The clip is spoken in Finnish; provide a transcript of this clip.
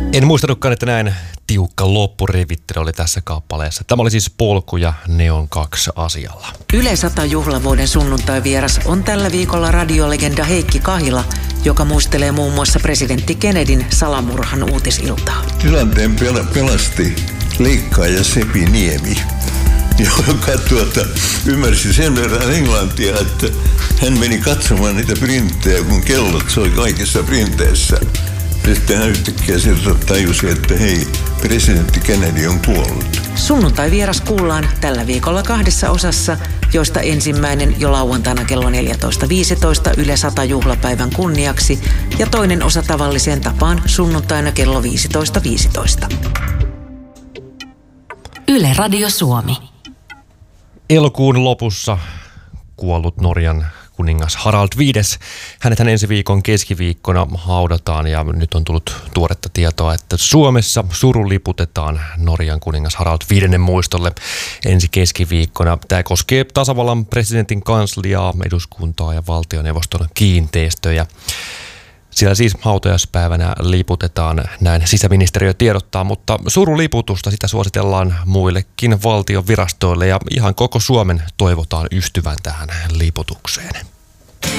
En muistanutkaan, että näin tiukka loppurivittely oli tässä kappaleessa. Tämä oli siis Polku ja Neon 2 asialla. Yle 100 juhlavuoden sunnuntai-vieras on tällä viikolla radiolegenda Heikki Kahila, joka muistelee muun muassa presidentti Kennedyn salamurhan uutisiltaa. Tilanteen pelasti leikkaaja Sepi Niemi, joka ymmärsi sen verran englantia, että hän meni katsomaan niitä printtejä, kun kellot soi kaikissa printeissä. Sitten hän yhtäkkiä sieltä tajusi, että hei, presidentti Kennedy on kuollut. Sunnuntai-vieras kuullaan tällä viikolla 2 osassa, joista ensimmäinen jo lauantaina kello 14.15 Yle 100 juhlapäivän kunniaksi ja toinen osa tavalliseen tapaan sunnuntaina kello 15.15. Yle Radio Suomi. Elokuun lopussa kuollut Norjan kuningas Harald V. Hänethän ensi viikon keskiviikkona haudataan ja nyt on tullut tuoretta tietoa, että Suomessa suruliputetaan Norjan kuningas Harald V. muistolle ensi keskiviikkona. Tämä koskee tasavallan presidentin kansliaa, eduskuntaa ja valtioneuvoston kiinteistöjä. Siellä siis hautajaispäivänä liputetaan, näin sisäministeriö tiedottaa, mutta suruliputusta sitä suositellaan muillekin valtion virastoille ja ihan koko Suomen toivotaan ystyvän tähän liputukseen.